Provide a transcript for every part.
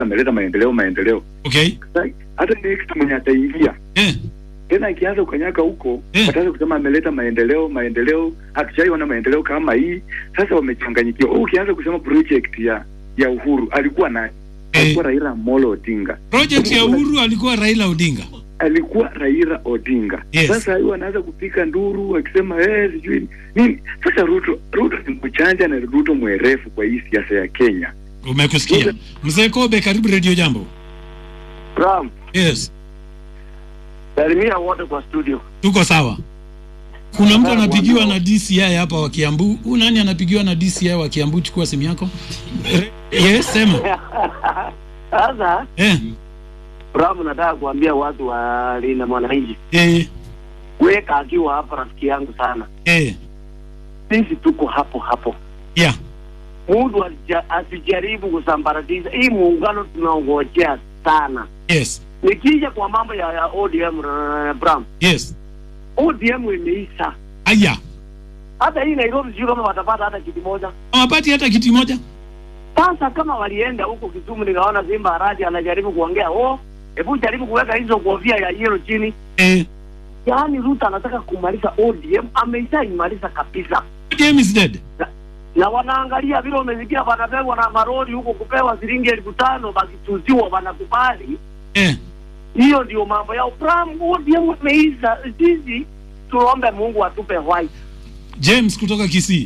ameleta maendeleo. Okay. Hata next mwenye ataingia. Tena ikianza ukanyaka huko, wataanza kusema ameleta maendeleo, hatujaiona maendeleo kama hii. Sasa wamechanganyikiwa. Ukianza kusema project ya Uhuru alikuwa na alikuwa Raila Amolo Odinga. Project ya Uhuru alikuwa Raila Odinga. Alikuwa Raila Odinga. Yes. Sasa hiyo anaanza kupika nduru akisema sijui nini. Sasa Ruto ni mchanja na Ruto mwerefu kwa hii siasa ya Kenya. Umekusikia. Mzee Kobe, karibu Radio Jambo. Ram. Yes. Salimia wote kwa studio. Tuko sawa. Kuna mtu anapigiwa na DCI hapa wa Kiambu. Nani anapigiwa na DCI wa Kiambu? Chukua simu yako. Yes, sema. Sasa Ram, nataka kuambia watu wa Linda Mwananchi. Weka akiwa hapa rafiki yangu sana. Sisi tuko hapo. Yeah. Mungu asijaribu kusambaratisha hii muungano tunaongojea sana. Yes. Nikija kwa mambo ya ODM Bram. Yes. ODM imeisha. Aya. Hata hii Nairobi sio kama watapata hata kiti moja. Hawapati hata kiti moja. Sasa kama walienda huko Kisumu nikaona Simba Aradi anajaribu kuongea, hebu jaribu kuweka hizo kofia ya yellow chini. Yaani Ruto anataka kumaliza ODM, ameishaimaliza kabisa. ODM is dead. Na wanaangalia vile wamesikia wanapewa na maroli huko kupewa shilingi 5,000 bakituziwa wanakubali. Hiyo ndio mambo ya Bram. ODM imeisha. Sisi tuombe Mungu atupe white. James kutoka Kisii.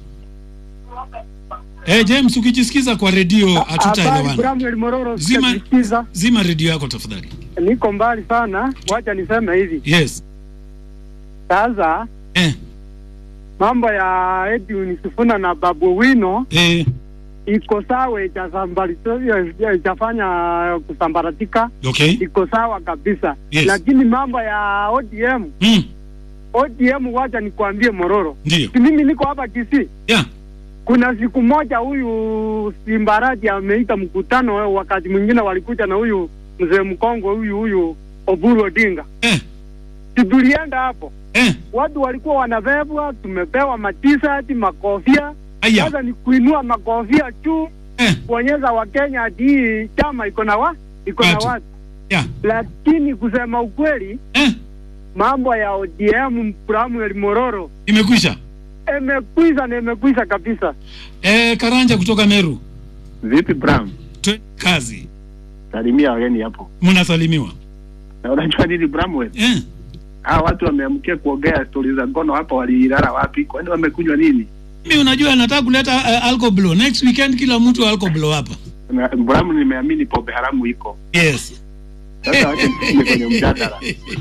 James, ukijisikiza kwa radio hatutaelewana. Bram Mororo, zima radio yako tafadhali. Niko mbali sana, wacha niseme hivi. Yes. Sasa mambo ya Edwin Sifuna na Babu Wino iko sawa, itafanya kusambaratika. Okay. Iko sawa kabisa. Yes. Lakini mambo ya ODM ODM, wacha nikwambie Mororo. Ndio. Mimi niko hapa Kisii. Yeah. Kuna siku moja huyu Simbarati ameita mkutano, wakati mwingine walikuja na huyu mzee mkongo huyu Oburu Odinga. Tulienda hapo. Watu walikuwa wanabebwa, tumepewa t-shirt, makofia. Sasa ni kuinua makofia tu kuonyesha Wakenya ati chama iko na watu. Yeah. Lakini kusema ukweli mambo ya ODM Samuel Mororo imekwisha. Imekwisha kabisa. Karanja kutoka Meru. Vipi Bram? Kazi. Salimia wageni hapo. Mnasalimiwa. Na unajua nini Bramwell? Watu wameamkia kuongea stories za ngono hapa, walilala wapi? Kwani wamekunywa nini? Mimi unajua nataka kuleta alcohol blow. Next weekend kila mtu alcohol blow hapa. Bram, nimeamini pombe haramu iko. Yes. Sasa wacha niseme kwenye mjadala.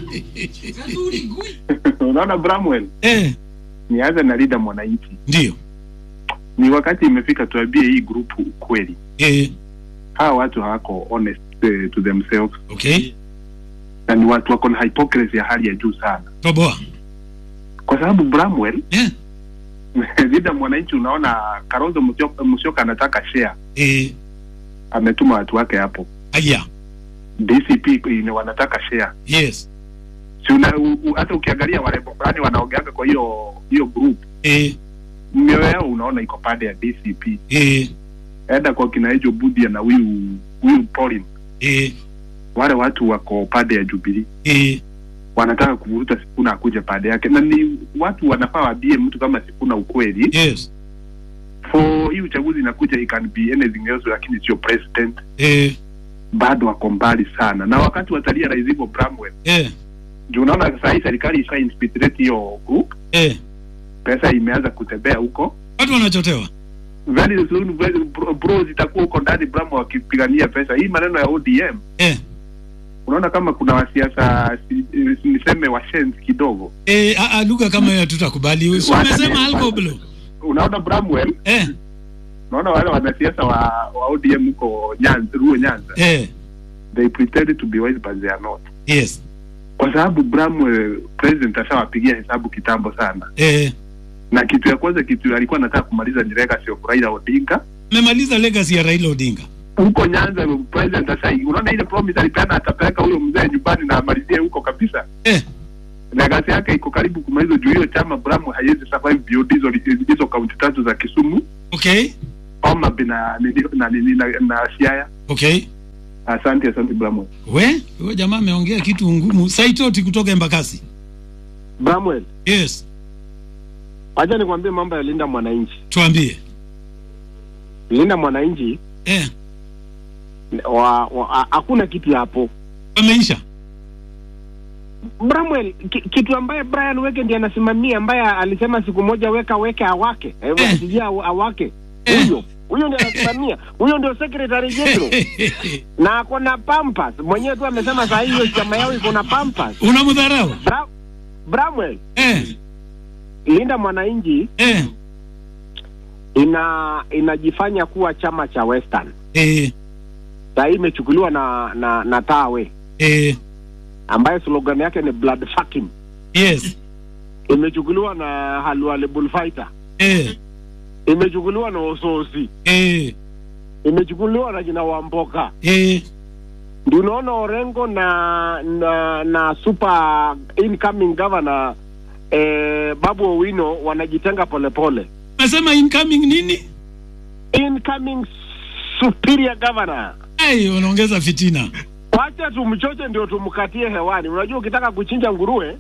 Unaona Bramwell? Nianze na Linda Mwananchi. Ndio. Ni wakati imefika tuambie hii group ukweli. Hawa watu hawako honest to themselves. Okay. Na ni watu wako na hypocrisy ya hali ya juu sana. Toboa. Kwa sababu Bramwell, Linda Mwananchi, unaona Kalonzo Musyoka anataka share. Ametuma watu wake hapo. Aya. DCP wanataka share. Yes. Hata ukiangalia wale fulani wanaongeanga kwa hiyo group. Mioyo yao unaona iko pande ya DCP. Enda kwa kina Ejo Budia na huyu Pauline. Wale watu wako pande ya Jubilee. Wanataka kuvuruta Sifuna akuje pande yake. Na ni watu wanafaa waambie mtu kama Sifuna ukweli. Yes. For hii uchaguzi inakuja, it can be anything else, lakini sio president. Bado wako mbali sana. Na wakati watalia Raizibo Bramwell. Juu unaona sasa hii serikali isha infiltrate hiyo group. Pesa imeanza kutembea huko. Watu wanachotewa. Very soon bros itakuwa huko ndani Bramwell wakipigania pesa. Hii maneno ya ODM. Unaona kama kuna wasiasa niseme washenzi kidogo. Lugha kama hiyo tutakubali. Umesema alcohol blow. Unaona Bramwell? Unaona wale wanasiasa wa ODM huko Nyanza. They pretend to be wise but they are not. Yes. Kwa sababu Bramwell president ashawapigia hesabu kitambo sana. Na kitu ya kwanza alikuwa anataka kumaliza ni legacy of Raila Odinga. Memaliza legacy ya Raila Odinga. Huko Nyanza president sasa, unaona ile promise alipeana atapeleka huyo mzee nyumbani na amalizie huko kabisa. Legacy yake iko karibu kumaliza juu hiyo chama Bramwell haiwezi survive beyond hizo kaunti tatu za Kisumu. Okay. Oma na Siaya. Okay. Asante Bramwell. Wewe jamaa ameongea kitu ngumu. Saitoti kutoka Embakasi. Bramwell. Yes. Acha nikwambie mambo ya Linda Mwananchi. Tuambie. Linda Mwananchi. Hakuna kitu hapo. Wameisha. Bramwell, kitu ambaye Brian Weke ndiye anasimamia, ambaye alisema siku moja weke awake. Awake. Huyo ndiye anasimamia. Huyo ndio secretary general. Na ako na Pampers. Mwenyewe tu amesema saa hiyo chama yao iko na Pampers. Unamdharau? Bramwell. Linda Mwananchi inajifanya kuwa chama cha Western. Sasa imechukuliwa na Tawe. Ambaye slogan yake ni blood fucking. Yes. Imechukuliwa na Halwale Bullfighter. Imechukuliwa na Ososi. Imechukuliwa na jina Wamboka. Ndio unaona Orengo na super incoming governor Babu Owino wanajitenga polepole. Nasema incoming nini? Incoming superior governor. Unaongeza fitina. Wacha tumchoche ndio tumkatie hewani. Unajua ukitaka kuchinja nguruwe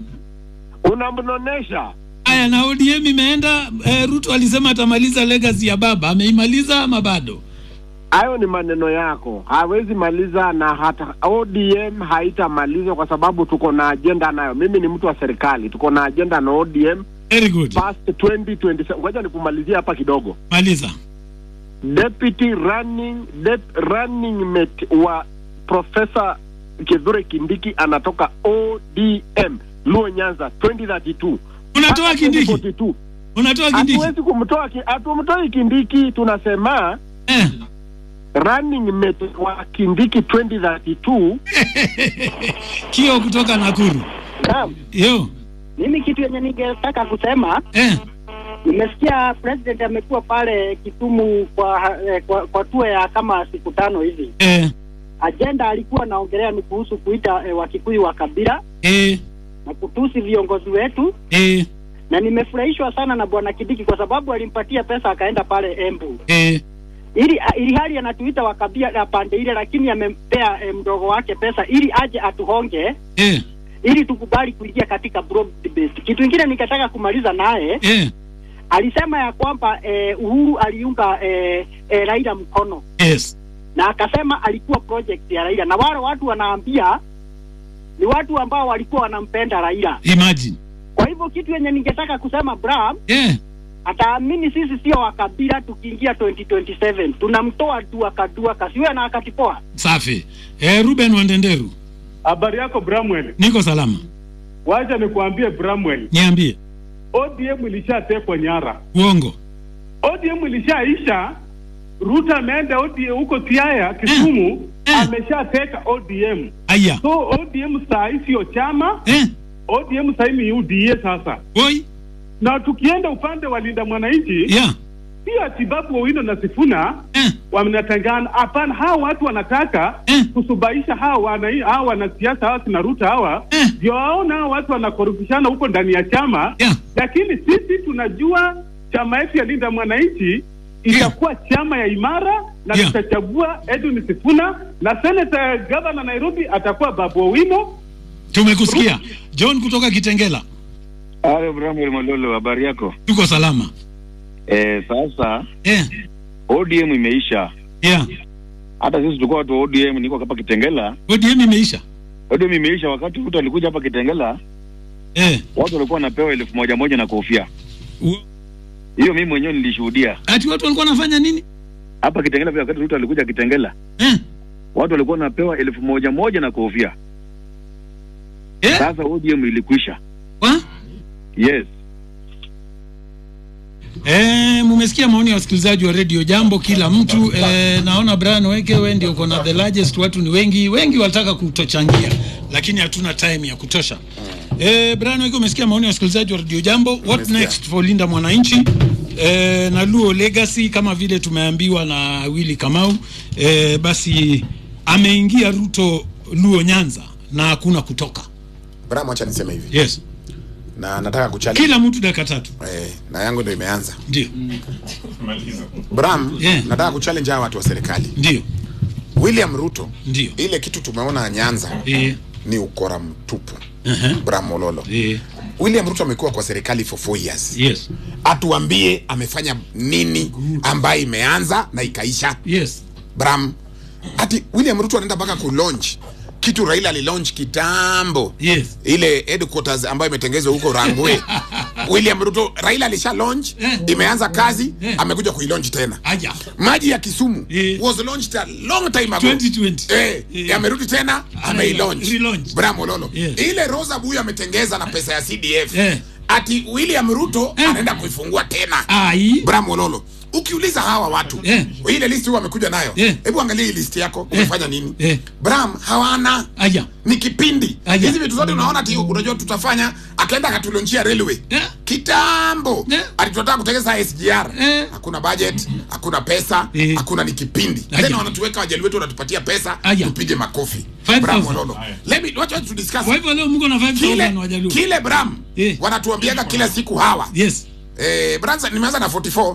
unamnonesha. Aya, na ODM imeenda Ruto alisema atamaliza legacy ya baba. Ameimaliza ama bado? Hayo ni maneno yako. Hawezi maliza, na hata ODM haitamaliza kwa sababu tuko na agenda nayo. Mimi ni mtu wa serikali. Tuko na agenda na ODM. Very good. Past 2027. Ngoja nikumalizie hapa kidogo. Maliza. Deputy running mate wa Professor Kithure Kindiki anatoka ODM Luo Nyanza 2032. Unatoa Kindiki? Unatoa Kindiki? Hatuwezi kumtoa Kindiki, tunasema running mate wa Kindiki 2032. Kio kutoka Nakuru. Naam. Yo. Mimi kitu yenye ningetaka kusema nimesikia president amekuwa pale Kisumu kwa tour ya kama siku 5 hivi. Agenda alikuwa anaongelea ni kuhusu kuita Wakikuyu wa kabila. Na kutusi viongozi wetu. Na nimefurahishwa sana na bwana Kindiki kwa sababu alimpatia pesa akaenda pale Embu. Ili hali anatuita wa kabila la pande ile, lakini amempea mdogo wake pesa ili aje atuhonge. Ili tukubali kuingia katika broad debate. Kitu kingine nikataka kumaliza naye. Alisema ya kwamba Uhuru aliunga Raila mkono. Yes. Na akasema alikuwa project ya Raila. Na wale watu wanaambia ni watu ambao walikuwa wanampenda Raila. Imagine. Kwa hivyo kitu yenye ningetaka kusema Bram, ataamini sisi sio wa kabila tukiingia 2027. Tunamtoa tu akadua kasiwe na akatipoa. Safi. Ruben Wandenderu. Habari yako Bramwell? Niko salama. Wacha nikuambie Bramwell. Niambie. ODM ilishatekwa nyara. Uongo. ODM ilishaisha. Ruto ameenda huko Siaya, Kisumu, ameshateka ODM. Aya. So ODM saa sio chama. ODM saa ni UDA sasa. Oi. Na tukienda upande wa Linda Mwananchi, pia Tibabu Owino na Sifuna wamenatangana. Hapana, hao watu wanataka kusubaisha hao wanasiasa hawa na Ruto hawa. Ndio waona watu wanakorofishana huko ndani ya chama. Lakini sisi tunajua chama yetu ya Linda Mwananchi itakuwa chama ya imara na tutachagua Edwin Sifuna na Senator Governor Nairobi atakuwa Babu Owino. Tumekusikia. John kutoka Kitengela. Halo Bramwell Mololo, habari yako? Tuko salama. Sasa ODM imeisha. Hata sisi tulikuwa watu wa ODM, niko hapa Kitengela. ODM imeisha. ODM imeisha wakati Ruto alikuja hapa Kitengela. Watu walikuwa wanapewa 1,100 na kofia. Hiyo mimi mwenyewe nilishuhudia. Ati watu walikuwa wanafanya nini? Hapa Kitengela wakati Ruto alikuja Kitengela. Watu walikuwa wanapewa 1,100 na kofia. Sasa ODM ilikwisha. Yes. Mumesikia maoni ya wasikilizaji wa Radio Jambo kila mtu. Naona Brian Weke wewe ndio uko na the largest, watu ni wengi wanataka kutochangia lakini hatuna time ya kutosha. Brian Weke, umesikia maoni ya wasikilizaji wa Radio Jambo. What next for Linda Mwananchi na Luo legacy kama vile tumeambiwa na Willy Kamau. Basi ameingia Ruto Luo Nyanza na hakuna kutoka. Bram, acha niseme hivi. Yes. Na nataka kuchallenge kila mtu dakika 3. Na yangu ndio imeanza. Ndio. Bram, nataka kuchallenge hawa watu wa serikali. Ndio. William Ruto ndio ile kitu tumeona Nyanza ni ukora mtupu. Bram Mololo. William Ruto amekuwa kwa serikali for 4 years. Yes. Atuambie amefanya nini ambaye imeanza na ikaisha. Yes. Bram, ati William Ruto anaenda mpaka ku launch kitu Raila alilaunch kitambo. Yes. Ile headquarters ambayo imetengenezwa huko Rangwe. William Ruto, Raila alisha launch, imeanza kazi, amekuja kuilaunch tena. Aja. Maji ya Kisumu was launched a long time ago. 2020. Amerudi tena, ameilaunch. Bram Mololo. Yes. Ile Rosa Buyu ametengeza na pesa ya CDF. Ati William Ruto anaenda kuifungua tena. Bram Mololo. Ukiuliza hawa watu ile list huwa amekuja nayo, hebu angalia hii list yako umefanya nini? Bram, hawana ni kipindi hizi vitu zote unaona ati unajua tutafanya, akaenda akatulonjia railway kitambo, alitutaka kutengeneza SGR, hakuna budget, hakuna pesa, hakuna, ni kipindi. Tena wanatuweka wajali wetu, wanatupatia pesa tupige makofi. Bram Mololo, let me watch to discuss. Kwa hivyo leo mko na 5,000 wajali kile Bram wanatuambiaga kila siku hawa. Yes. Branza nimeanza na 44.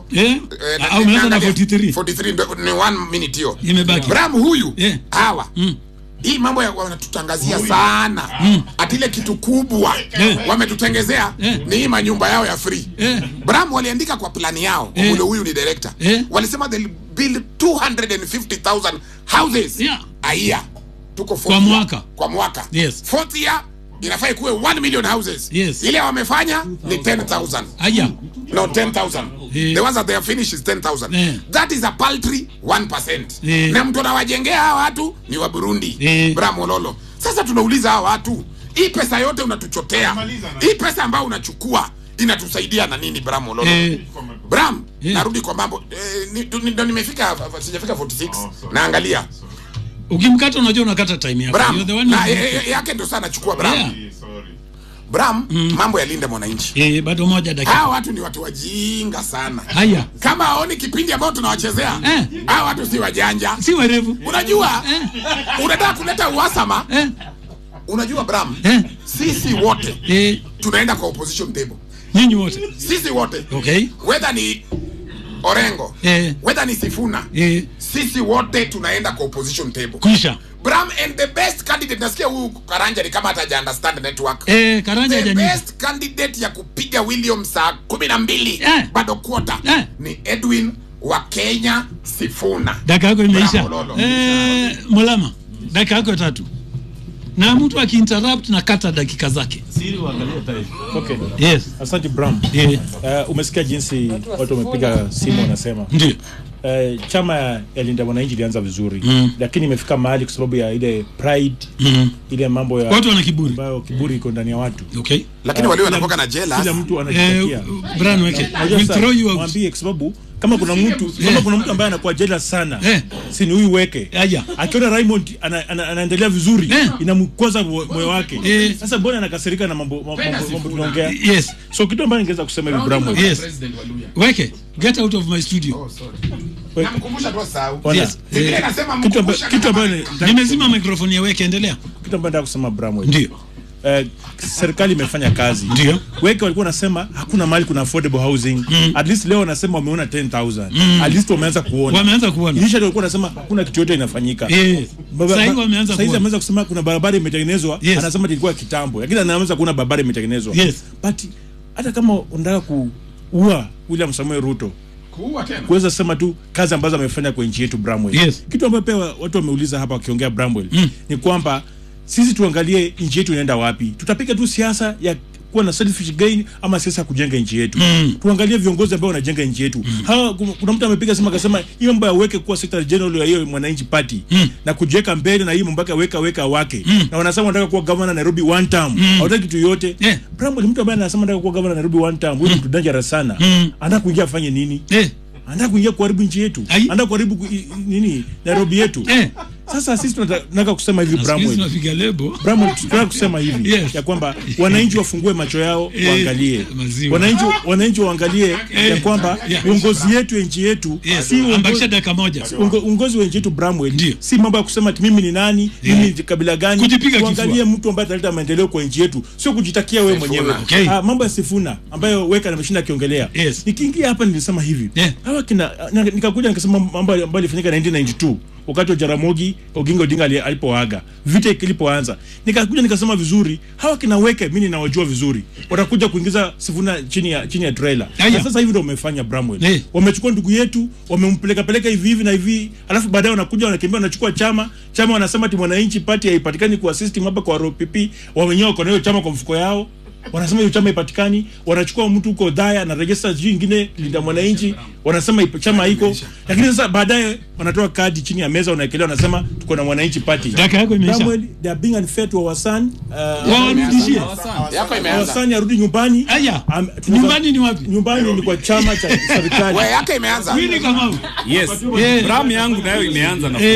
Au nimeanza na 43. 43 ni 1 minute hiyo. Imebaki. Bram huyu hawa. Hii mambo ya wanatutangazia sana. Atile kitu kubwa wametutengezea ni hii manyumba yao ya free. Bram waliandika kwa plani yao, ule huyu ni director. Walisema they'll build 250,000 houses a year. Tuko kwa mwaka. Yes. 4th year inafaa kuwe 1 million houses. Yes. Ile wamefanya ni 10,000. No, 10,000. The ones that they have finished is 10,000. That is a paltry 1%. Na mtu anawajengea hawa watu ni wa Burundi. Bram Mololo. Sasa tunauliza hawa watu, hii pesa yote unatuchotea, hii pesa ambayo unachukua inatusaidia na nini Bram Mololo? Bram, narudi kwa mambo ndio nimefika, sijafika 46. Naangalia ukimkata unajua unakata time yako. You're the one yake ndio sana chukua Bram. Bram, mambo ya Linda Mwananchi. Bado moja dakika. Hao watu ni watu wajinga sana. Kama haoni kipindi ambao tunawachezea, hao watu si wajanja. Si werevu. Unajua? Unataka kuleta uhasama? Unajua Bram? Sisi wote tunaenda kwa opposition table. Nyinyi wote. Sisi wote. Okay. Whether ni Orengo, whether ni Sifuna, sisi wote tunaenda kwa opposition table. Kisha Bram, and the best candidate, nasikia huyu Karanja ni kama hata understand network. Karanja the best candidate ya kupiga William saa 12 bado quarter ni Edwin wa Kenya Sifuna. Dakika yako imeisha. Mulama, dakika yako 3. Na mtu akiinterrupt na kata dakika zake. Siri uangalie time. Okay. Yes. Asante Bram. Umesikia jinsi watu wamepiga simu wanasema. Ndio. Chama ya Linda Mwananchi ilianza vizuri, lakini imefika mahali kwa sababu ya ile pride, ile mambo ya watu wana kiburi, ambayo kiburi iko ndani ya watu. Okay. Lakini wale wanapoka na jela, kila mtu anajitakia. Bran weke. We'll throw you out. Mwambie kwa sababu kama kuna mtu ambaye anakuwa jela sana, si ni huyu Weke. Akiona Raymond anaendelea vizuri, inamkwaza moyo wake. Sasa mbona anakasirika na mambo tunaongea? Yes. So kitu ambacho ningeweza kusema hivi Bram. Yes. Weke, get out of my studio. Oh, sorry. Namkumbusha tu sawa. Yes. Nasema kitu ambacho nimezima microphone ya Weke, endelea. Kitu ambacho nataka kusema Bram. Ndio. Serikali imefanya kazi. Ndio. Weke walikuwa nasema hakuna mahali kuna affordable housing. At least leo wanasema wameona 10,000. At least wameanza kuona. Initially walikuwa nasema hakuna kitu yote inafanyika. Sasa hivi wameanza kuona. Sasa ameanza kusema kuna barabara imetengenezwa, anasema ilikuwa kitambo. Lakini anaanza kuona barabara imetengenezwa. But hata kama unataka kuua William Samoei Ruto, kuweza sema tu kazi ambazo amefanya kwa nchi yetu Bramwell. Kitu ambacho pia watu wameuliza hapa wakiongea Bramwell ni kwamba sisi tuangalie nchi yetu inaenda wapi. Tutapiga tu siasa ya kuwa na selfish gain ama siasa kujenga nchi yetu. Tuangalie viongozi ambao wanajenga nchi yetu. Kuna mtu amepiga simu akasema hiyo mambo ya Weke kuwa secretary general ya hiyo Mwananchi party na kujiweka mbele na hiyo mpaka weka wake. Na wanasema wanataka kuwa governor Nairobi one term. Hawataki kitu yote. Bramwell mtu ambaye anasema anataka kuwa governor Nairobi one term, huyu mtu dangerous sana. Anataka kuingia afanye nini? Anataka kuingia kuharibu nchi yetu. Anataka kuharibu nini Nairobi yetu. Sasa sisi tunataka kusema hivi Bramwell. Bramwell tunataka kusema hivi ya kwamba wananchi wafungue macho yao waangalie. Wananchi waangalie ya kwamba uongozi yetu nchi yetu si ambakisha dakika moja. Uongozi wa nchi yetu Bramwell si mambo ya kusema mimi ni nani, mimi ni kabila gani. Tuangalie mtu ambaye ataleta maendeleo kwa nchi yetu, sio kujitakia wewe mwenyewe. Mambo ya Sifuna ambayo Weka ameshinda akiongelea. Nikiingia hapa nilisema hivi. Hawa nikakuja nikasema mambo ambayo ilifanyika 1992. wakati wa Jaramogi Oginga Odinga alipoaga, vita ilipoanza. Nikakuja nikasema vizuri, hawa kinaweke mimi ninawajua vizuri. Watakuja kuingiza Sifuna chini ya trailer. Na sasa hivi ndio wamefanya Bramwell. Wamechukua ndugu yetu, wamempeleka hivi na hivi, alafu baadaye wanakuja wanakimbia wanachukua chama wanasema ati Mwananchi Party haipatikani kwa system hapa kwa RPP, wenyewe wako na hiyo chama kwa mfuko yao. Wanasema hiyo chama ipatikani, wanachukua mtu huko Dhaya na register nyingine Linda Mwananchi, wanasema chama haiko. Lakini sasa baadaye wanatoa kadi chini ya meza wanaekelea wanasema tuko na Mwananchi Party. Dakika yako imeisha. They are being unfair to our son. Warudishie. Yako imeanza. Our son yarudi nyumbani. Nyumbani ni wapi? Nyumbani ni kwa chama cha serikali. Wewe yako imeanza. Wili kama. Yes. Bram yangu nayo imeanza na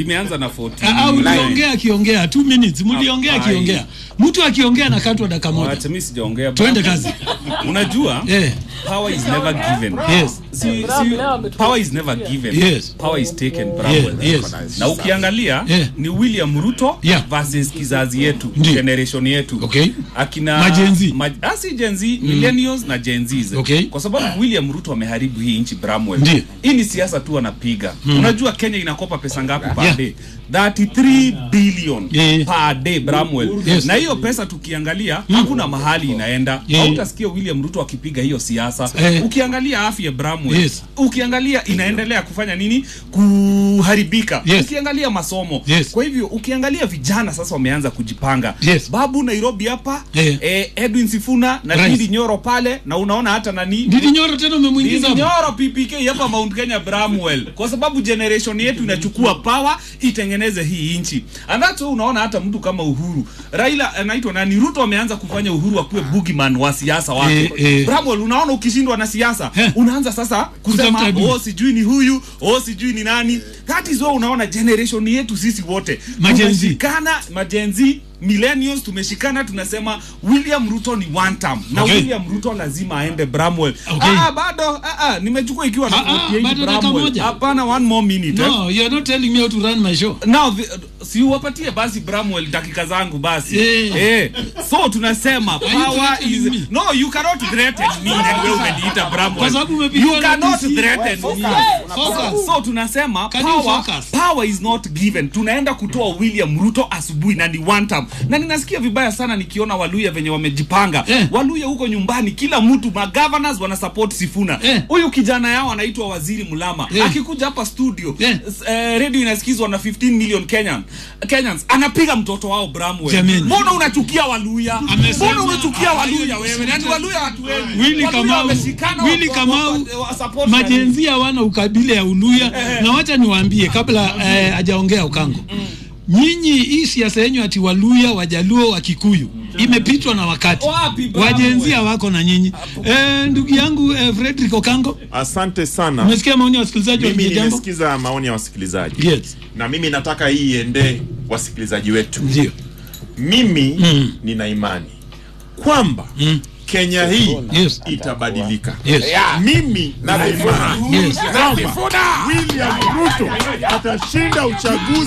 40. Uliongea akiongea 2 minutes. Mliongea akiongea. Mtu akiongea na katwa dakika moja. Acha mimi sijaongea. Twende kazi. Unajua? Power is never given. Yes. Power is never given. Yes. Power is taken, Bramwell. Yes. Na ukiangalia ni William Ruto versus kizazi yetu, generation yetu. Okay. Akina Majenzi. Gen Z, millennials na Gen Zs. Okay. Kwa sababu William Ruto ameharibu hii nchi, Bramwell. Hii ni siasa tu anapiga. Unajua Kenya inakopa pesa ngapi per day? 33 billion per day, Bramwell. Na hiyo pesa tukiangalia hakuna mahali inaenda. Hautasikia William Ruto akipiga hiyo siasa. Ukiangalia afya Bramwell, ukiangalia inaendelea kufanya nini? Kuharibika. Ukiangalia masomo. Kwa hivyo ukiangalia vijana sasa wameanza kujipanga. Babu Nairobi hapa, Edwin Sifuna na Ndindi Nyoro pale, na unaona hata nani? Ndindi Nyoro tena umemuingiza. Ndindi Nyoro PPK hapa Mount Kenya, Bramwell. Kwa sababu generation yetu inachukua power itengeneze hii nchi. And that's why unaona hata mtu kama Uhuru, Raila anaitwa nani, Ruto ameanza kufanya Uhuru akuwe boogeyman wa siasa wake. Bramwell, unaona ukishindwa na siasa unaanza sasa kusema sijui ni huyu, sijui ni nani. That is why unaona generation yetu sisi wote majenzi millennials tumeshikana, tunasema William Ruto ni one term. Na William Ruto lazima aende, Bramwell. Bado nimechukua ikiwa na 48 Bramwell. Hapana, 1 more minute. No, you are not telling me how to run my show. Now si uwapatie basi Bramwell dakika zangu basi. So tunasema power is no, you cannot threaten me and wewe umeniita Bramwell. You cannot threaten me. So tunasema power is not given. Tunaenda kutoa William Ruto asubuhi na ni one term. Na ninasikia vibaya sana nikiona Waluya venye wamejipanga. Waluya huko nyumbani kila mtu magovernors wana support Sifuna. Huyu kijana yao anaitwa Waziri Mulama. Akikuja hapa studio, radio inasikizwa na 15 million Kenyans. Anapiga mtoto wao Bramwell. Mbona unachukia Waluya? Mbona unachukia Waluya wewe? Nani Waluya watu wewe? Willy Kamau majenzi hawana ukabila ya Uluya. Na wacha niwaambie kabla hajaongea Ukango. Nyinyi hii siasa yenu ati Waluya, Wajaluo, Wakikuyu imepitwa na wakati. Wajenzia wako na nyinyi. Ndugu yangu Frederick Okango. Asante sana. Umesikia maoni ya wasikilizaji wa Jambo? Mimi nimesikiza maoni ya wasikilizaji. Yes. Na mimi nataka hii iende wasikilizaji wetu. Ndio. Mimi nina imani kwamba Kenya hii itabadilika. Mimi na imani kwamba William Ruto atashinda uchaguzi.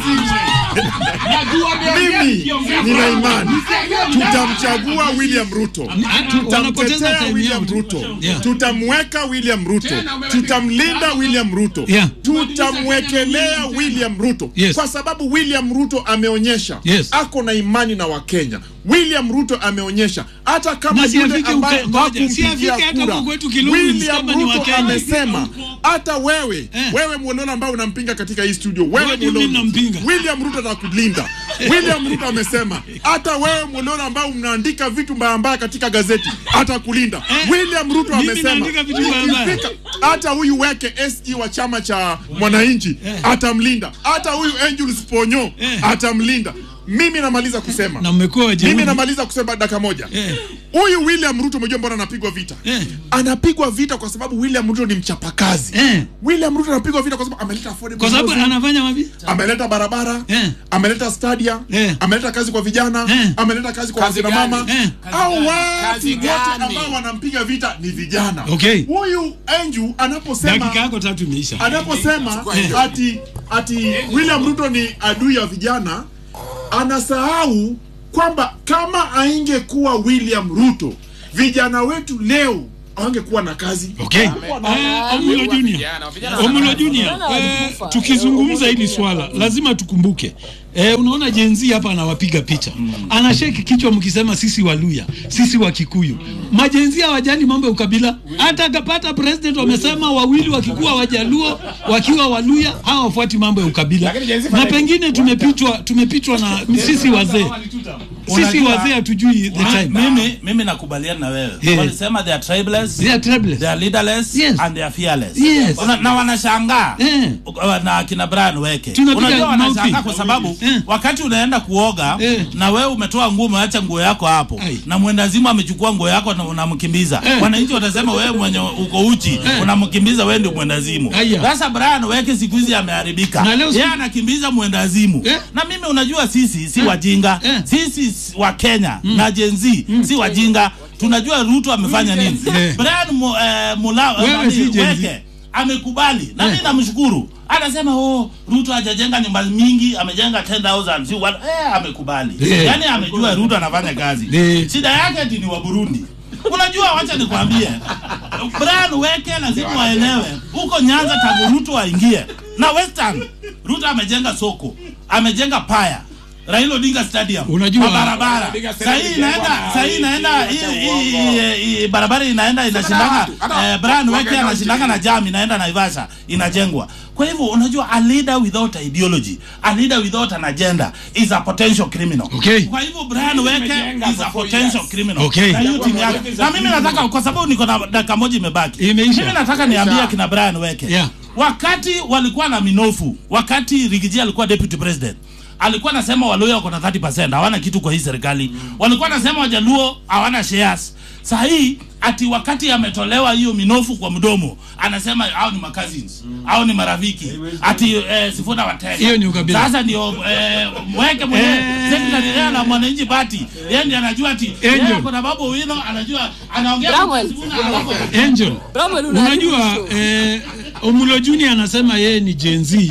Mimi nina imani tutamchagua William Ruto, tutamtetea William Ruto, tutamweka William Ruto, tutamlinda William Ruto, tutamwekelea William Ruto, kwa sababu William Ruto ameonyesha ako na imani na Wakenya. William Ruto ameonyesha hata kama yule ambaye hakumpigia kura, William Ruto amesema hata wewe Mwolola ambao unampinga katika hii studio, wewe Mwolola, William Ruto atakulinda. William Ruto amesema hata wewe Mwolola ambao mnaandika vitu mbaya katika gazeti atakulinda. William Ruto amesema hata huyu weke SE wa chama cha Mwananchi atamlinda. Hata huyu Angel Sponyo atamlinda. Mimi namaliza kusema. Mimi namaliza kusema dakika moja. Huyu William Ruto mjomba mbona anapigwa vita? Anapigwa vita kwa sababu William Ruto ni mchapakazi. William Ruto anapigwa vita kwa sababu ameleta affordable. Kwa sababu anafanya wapi? Ameleta barabara, ameleta stadia, ameleta kazi kwa vijana, ameleta kazi kwa wazee na mama. Au watu wote ambao wanampiga vita ni vijana. Huyu Angel anaposema dakika yako 3 imeisha. Anaposema ati William Ruto ni adui ya vijana, anasahau kwamba kama aingekuwa William Ruto, vijana wetu leo hawangekuwa na kazi. Okay. Omulo Junior, tukizungumza hili swala lazima tukumbuke. Unaona Gen Z hapa anawapiga picha. Anasheki kichwa mkisema sisi Waluya, sisi wa Kikuyu. Majenzi hawajali mambo ya ukabila. Hata akapata president wamesema wawili wakikuwa Wajaluo, wakiwa Waluya, hawafuati mambo ya ukabila. Na pengine tumepitwa na sisi wazee. Sisi wazee hatujui the time. Mimi nakubaliana na wewe. Walisema they are tribeless, they are leaderless, and they are fearless. Na wanashangaa na kina Brian Weke. Unajua wanashangaa kwa sababu wakati unaenda kuoga na wewe umetoa nguo umeacha nguo yako hapo na mwendazimu amechukua nguo yako na unamkimbiza. Wananchi watasema wewe mwenye uko uchi unamkimbiza, wewe ndio mwendazimu. Sasa Brian Weke siku hizi ameharibika. Yeye anakimbiza mwendazimu. Na mimi unajua sisi si wajinga. Sisi wa Kenya na Gen Z si wajinga. Tunajua Ruto amefanya nini. Brian Weke amekubali na mimi namshukuru. Anasema Ruto hajajenga nyumba mingi, amejenga 10,000 si amekubali. Yaani amejua Ruto anafanya kazi. Shida yake ni wa Burundi. Unajua wacha nikwambie. Brian Weke lazima waelewe. Huko Nyanza tangu Ruto aingie. Na Western Ruto amejenga soko, amejenga Paya, Raila Odinga Stadium, unajua barabara. Sasa inaenda barabara inaenda inashindana. Brian Weke anashindana na Jami inaenda Naivasha inajengwa. Kwa hivyo unajua a leader without ideology, a leader without an agenda is a potential criminal. Kwa hivyo Brian Weke is a potential criminal. Na mimi nataka kwa sababu niko na dakika moja imebaki. Mimi nataka niambie kina Brian Weke. Wakati walikuwa na minofu, wakati Rigiji alikuwa deputy president, alikuwa anasema Waluya wako na 30%, hawana kitu kwa hii serikali. Walikuwa anasema Wajaluo hawana shares. Sasa hii ati wakati ametolewa hiyo minofu kwa mdomo, anasema hao ni cousins, hao ni marafiki, ati Sifuna Watega. Hiyo ni ukabila. Sasa ndio Weke mwenyewe secretary la Mwananchi Party, yeye ndiye anajua ati kuna babu Owino anajua anaongea Sifuna Angel. Unajua Omulo Junior anasema yeye ni Gen Z.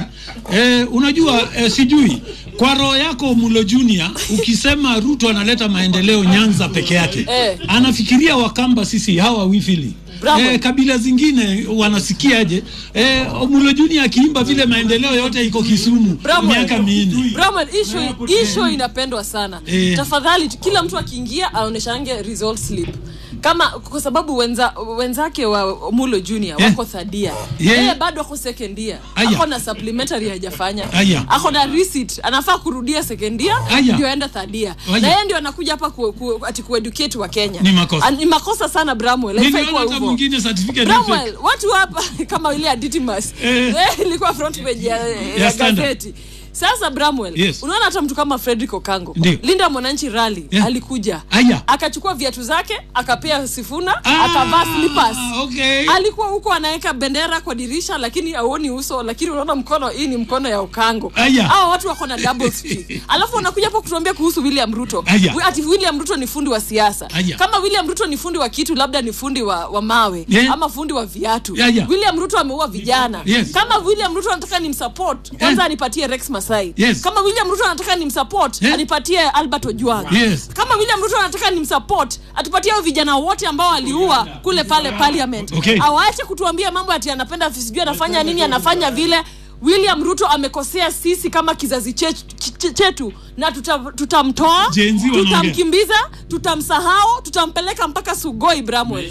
Unajua sijui kwa roho yako Omulo Junior, ukisema Ruto analeta maendeleo Nyanza peke yake, anafikiria Wakamba sisi hawa wifili. Kabila zingine wanasikiaje? Omulo Junior akiimba vile maendeleo yote iko Kisumu miaka 4. Brahman, issue inapendwa sana. Tafadhali kila mtu akiingia aoneshange result slip. Kama kwa sababu wenzake wa Omulo Junior wako thadia. Yeye bado ako second year. Ako na supplementary hajafanya. Ako na receipt, anafaa kurudia second year ndio aenda thadia. Na yeye ndio anakuja hapa ati kueducate wa Kenya. Ni makosa sana Bramwell. Haifai hata mwingine certificate. Bramwell, watu hapa kama ile Aditimas. Ilikuwa front page ya gazeti. Sasa Bramwell, unaona hata mtu kama Frederick Okango, Linda Mwananchi rally, alikuja. Akachukua viatu zake, akapea Sifuna, akavaa slippers. Alikuwa huko anaweka bendera kwa dirisha lakini haoni uso, lakini unaona mkono, hii ni mkono ya Okango. Hao watu wako na double speed. Alafu wanakuja hapo kutuambia kuhusu William Ruto. Ati William Ruto ni fundi wa siasa. Kama William Ruto ni fundi wa kitu, labda ni fundi wa mawe ama fundi wa viatu. William Ruto ameua vijana. Kama William Ruto anataka nimsupport, kwanza anipatie Rex Kama William Ruto anataka nimsupport, anipatie Albert Ojwang. Kama William Ruto anataka nimsupport, atupatie hao vijana wote ambao waliua kule pale parliament. Awaache kutuambia mambo ati anapenda sijui anafanya nini, anafanya vile. William Ruto amekosea sisi kama kizazi chetu na tutamtoa, tutamkimbiza, tutamsahau, tutampeleka mpaka Sugoi Bramwell.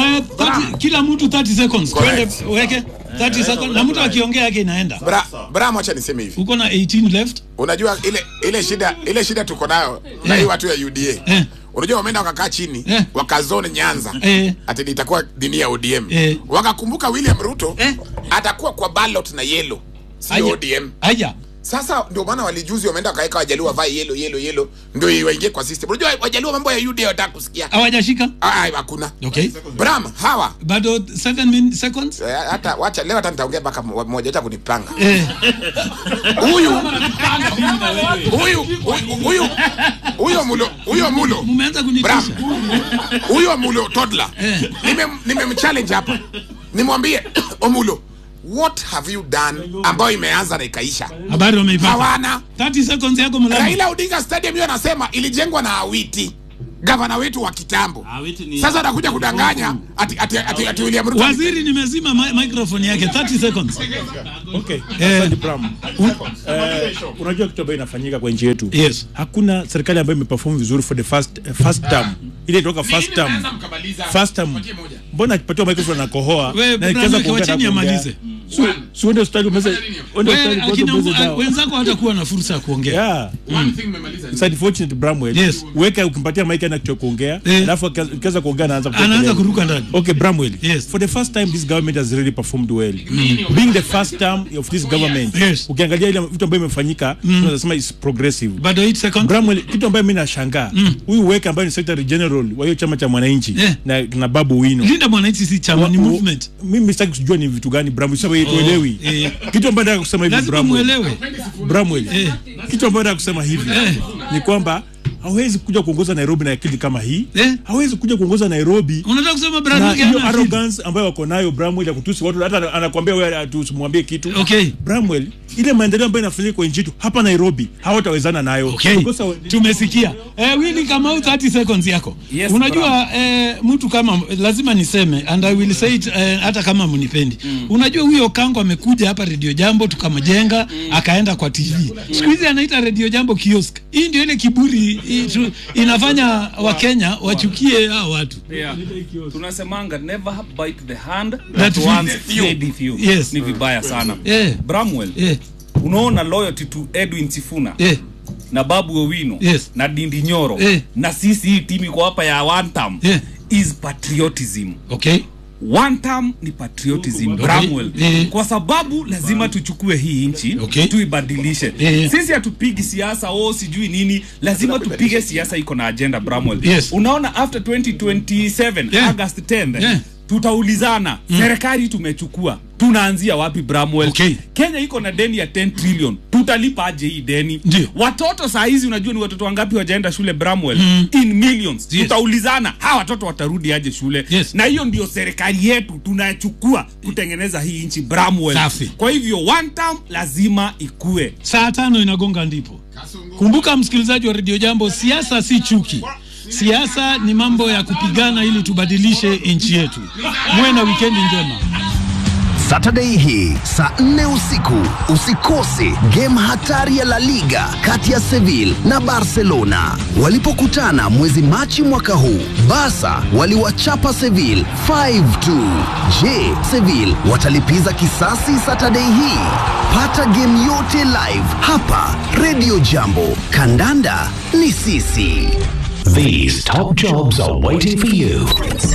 Kila mtu 30 seconds. Twende Weke 30 seconds na mtu akiongea yake inaenda. Bram, acha niseme hivi. Uko na 18 left. Unajua ile shida tuko nayo na hii watu ya UDA. Unajua wameenda wakakaa chini wakazone Nyanza ati itakuwa dini ya ODM. Wakakumbuka William Ruto atakuwa kwa ballot na yellow, si ODM. Sasa ndio maana walijuzi wameenda wakaeka Wajaluo wavae yellow ndio waingie kwa system. Unajua Wajaluo mambo ya UDA wataka kusikia. Hawajashika? Hakuna. Bram, hawa bado 7 seconds. Hata wacha leo hata nitaongea mpaka mmoja acha kunipanga. Huyo mulo. Mumeanza kunitisha. Huyo mulo toddler. Nimemchallenge hapa. Nimwambie Omulo, what have you done ambayo imeanza na ikaisha? Habari wameipata. Hawana 30 seconds yako mlango. Raila Odinga Stadium hiyo anasema ilijengwa na Awiti. gavana wetu wa kitambo. Sasa anakuja kudanganya ati William Ruto. Waziri nimezima microphone yake 30 seconds. Okay. Unajua kitu ambacho inafanyika kwa nchi yetu. Yes. Hakuna serikali ambayo imeperform vizuri for the first term. Ile itoka first term. Mbona akipatiwa microphone na kohoa na ikaanza kuongea na amalize. So ndio style umeze. Wenzako hatakuwa na fursa ya kuongea. Yeah. It's unfortunate Bramwell. Yes. Weka ukimpatia mic anacho kuongea, alafu akaanza kuongea anaanza kuruka ndani. Okay, Bramwell. Yes. For the first time this government has really performed well. Being the first term of this government. Yes. Ukiangalia ile vitu ambavyo imefanyika, tunasema is progressive. But wait second. Bramwell, kitu ambacho mimi nashangaa, huyu Weka ambaye ni Secretary General wa hiyo chama cha Mwananchi na Babu Wino. Linda Mwananchi si chama, ni movement. Mimi sitaki kujua ni vitu gani Bramwell, sababu yeye tuelewi. Kitu ambacho nataka kusema hivi Bramwell. Kitu ambacho nataka kusema hivi ni kwamba hawezi kuja kuongoza Nairobi na akili kama hii. Hawezi kuja kuongoza Nairobi. Unataka kusema Bramwell hiyo arrogance ambayo wako nayo Bramwell ya kutusi watu, hata anakuambia wewe tusimwambie kitu. Okay. Bramwell, ile maendeleo ambayo inafanyika kwa nchi yetu hapa Nairobi hawatawezana nayo. Okay. Tumesikia. Willy Kamau 30 seconds yako. Yes, unajua mtu kama lazima niseme and I will say it hata kama mnipendi. Unajua huyo Kango amekuja hapa Radio Jambo tukamjenga akaenda kwa TV. Siku hizi anaita Radio Jambo kiosk. Hii ndio ile kiburi inafanya Wakenya wachukie hao watu. Yeah. Tunasemanga never bite the hand that once fed you. Yes. Ni vibaya sana. Bramwell. Unaona loyalty to Edwin Sifuna. Na Babu Owino. Na Ndindi Nyoro. Na sisi hii timu iko hapa ya one term. Is patriotism. Okay. One term ni patriotism, Bramwell. Kwa sababu lazima tuchukue hii nchi, tuibadilishe. Sisi hatupigi siasa sijui nini, lazima tupige siasa iko na agenda, Bramwell. Unaona after 2027 August 10th tutaulizana serikali tumechukua tunaanzia wapi, Bramwell? Kenya iko na deni ya 10 trillion. Tutalipa aje hii deni? Watoto saa hizi unajua ni watoto wangapi wajaenda shule, Bramwell? In millions. Tutaulizana hawa watoto watarudi aje shule? Na hiyo ndio serikali yetu tunachukua kutengeneza hii nchi, Bramwell. Kwa hivyo one term lazima ikue. Saa 5 inagonga ndipo. Kumbuka msikilizaji wa Radio Jambo, siasa si chuki. Siasa ni mambo ya kupigana ili tubadilishe nchi yetu. Muwe na weekend njema. Saturday hii saa 4 usiku usikose game hatari ya La Liga kati ya Sevilla na Barcelona. Walipokutana mwezi Machi mwaka huu, Barca waliwachapa Sevilla 5-2. Je, Sevilla watalipiza kisasi Saturday hii? Pata game yote live hapa Radio Jambo. Kandanda ni sisi. These top jobs are waiting for you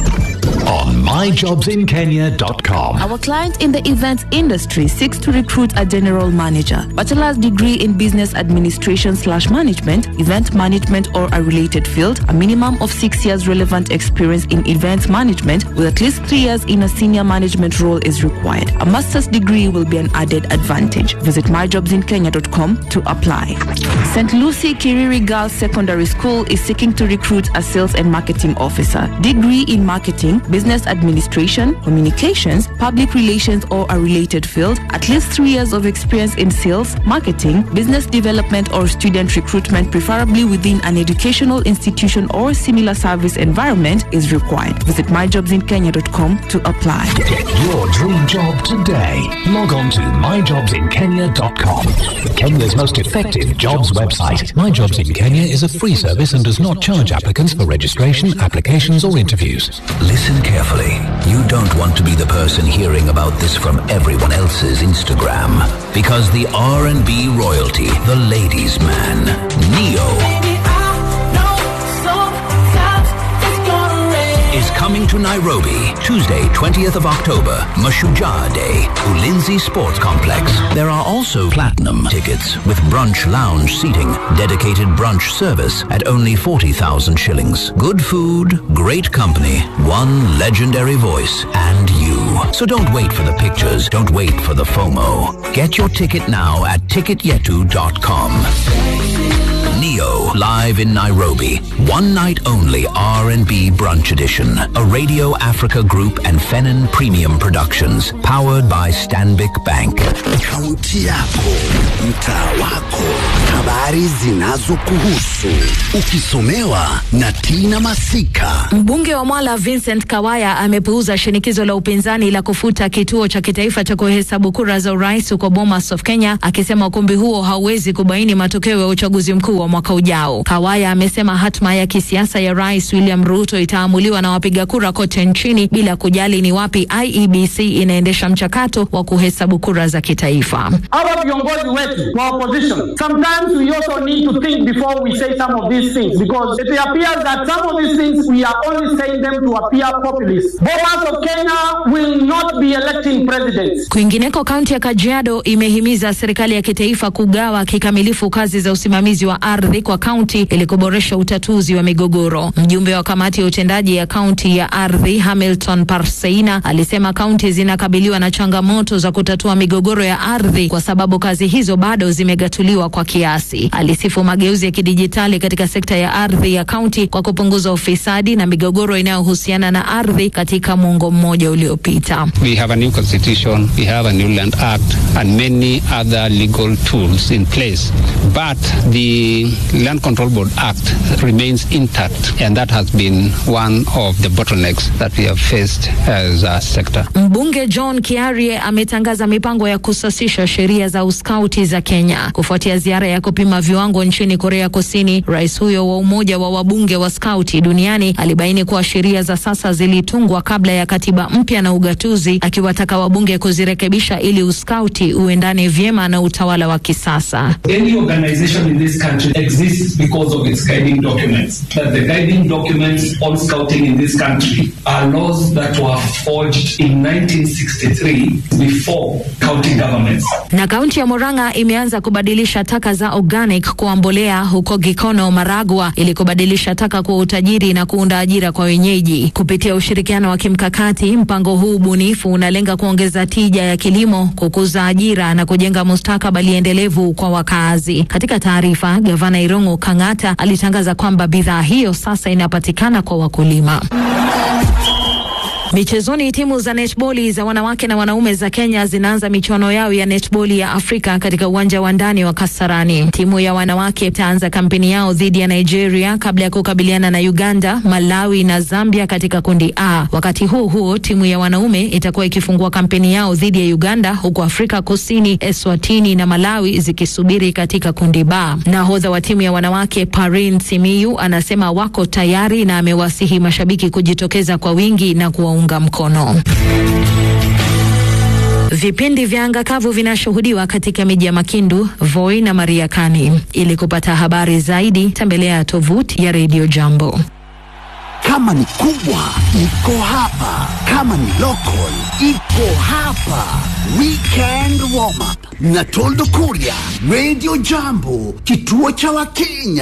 on myjobsinkenya.com. Our client in the events industry seeks to recruit a general manager, bachelor's degree in business administration/management, event management or a related field, a minimum of 6 years relevant experience in event management with at least 3 years in a senior management role is required. A master's degree will be an added advantage. Visit myjobsinkenya.com to apply. St. Lucie Kiriri Girls Secondary School is seeking to recruit a sales and marketing officer. Degree in marketing, business administration, communications, public relations or a related field, at least 3 years of experience in sales, marketing, business development or student recruitment, preferably within an educational institution or similar service environment is required. Visit myjobsinkenya.com to apply. Get your dream job today. Log on to myjobsinkenya.com. Kenya's most effective jobs website. My Jobs in Kenya is a free service and does not charge applicants for registration, applications or interviews. Listen carefully. You don't want to be the person hearing about this from everyone else's Instagram. Because the R&B royalty, the ladies' man, Neo, is coming to Nairobi, Tuesday, 20th of October, Mashujaa Day, Ulinzi Sports Complex. There are also platinum tickets with brunch lounge seating, dedicated brunch service at only 40,000 shillings. Good food, great company, one legendary voice, and you. So don't wait for the pictures, don't wait for the FOMO. Get your ticket now at ticketyetu.com. Neo, live in Nairobi. One night only R&B brunch edition. A Radio Africa Group and Fennon Premium Productions. Powered by Stanbic Bank. Kaunti yako, mtaa wako, habari zinazokuhusu. Ukisomewa na Tina Masika. Mbunge wa Mwala Vincent Kawaya amepuuza shinikizo la upinzani la kufuta kituo cha kitaifa cha kuhesabu kura za urais huko Bomas of Kenya, akisema ukumbi huo hauwezi kubaini matokeo ya uchaguzi mkuu wa mwaka ujao. Kawaya amesema hatma ya kisiasa ya Rais William Ruto itaamuliwa na wapiga kura kote nchini bila kujali ni wapi IEBC inaendesha mchakato wa kuhesabu kura za kitaifa. Hawa viongozi wetu wa opposition, sometimes we also need to think before we say some of these things, because it appears that some of these things we are only saying them to appear populist. Bomas of Kenya will not be electing presidents. Kwingineko, kaunti ya Kajiado imehimiza serikali ya kitaifa kugawa kikamilifu kazi za usimamizi wa ardhi kwa kaunti ili kuboresha utatuzi wa migogoro. Mjumbe wa kamati ya utendaji ya kaunti ya ardhi Hamilton Parseina alisema kaunti zinakabiliwa na changamoto za kutatua migogoro ya ardhi kwa sababu kazi hizo bado zimegatuliwa kwa kiasi. Alisifu mageuzi ya kidijitali katika sekta ya ardhi ya kaunti kwa kupunguza ufisadi na migogoro inayohusiana na ardhi katika muongo mmoja uliopita. We have a new constitution, we have a new land act and many other legal tools in place, but the Land Control Board Act remains intact, and that has been one of the bottlenecks that we have faced as a sector. Mbunge John Kiarie ametangaza mipango ya kusasisha sheria za uskauti za Kenya kufuatia ziara ya kupima viwango nchini Korea Kusini. Rais huyo wa umoja wa wabunge wa skauti duniani alibaini kuwa sheria za sasa zilitungwa kabla ya katiba mpya na ugatuzi, akiwataka wabunge kuzirekebisha ili uskauti uendane vyema na utawala wa kisasa. Any organization in this country exists because of its guiding documents. That the guiding documents on scouting in this country are laws that were forged in 1963 before county governments. Na kaunti ya Murang'a imeanza kubadilisha taka za organic kuwa mbolea huko Gikono, Maragwa, ili kubadilisha taka kwa utajiri na kuunda ajira kwa wenyeji. Kupitia ushirikiano wa kimkakati, mpango huu bunifu unalenga kuongeza tija ya kilimo, kukuza ajira na kujenga mustakabali endelevu kwa wakazi. Katika taarifa, Gavana Irungu Kang'ata alitangaza kwamba bidhaa hiyo sasa inapatikana kwa wakulima. Michezoni, timu za netball za wanawake na wanaume za Kenya zinaanza michuano yao ya netball ya Afrika katika uwanja wa ndani wa Kasarani. Timu ya wanawake itaanza kampeni yao dhidi ya Nigeria kabla ya kukabiliana na Uganda, Malawi na Zambia katika kundi A. Wakati huo timu ya wanaume itakuwa ikifungua kampeni yao dhidi ya Uganda, huku Afrika Kusini, Eswatini na Malawi zikisubiri katika kundi B. Nahodha wa timu ya wanawake Parin Simiyu anasema wako tayari na amewasihi mashabiki kujitokeza kwa wingi na kuwaunga mkono. Vipindi vya anga kavu vinashuhudiwa katika miji ya Makindu, Voi na Mariakani. Ili kupata habari zaidi, tembelea tovuti ya Radio Jambo. Kama ni kubwa, iko hapa. Kama ni local, iko hapa. Weekend warm up na Toldo Kuria, Radio Jambo, kituo cha Wakenya.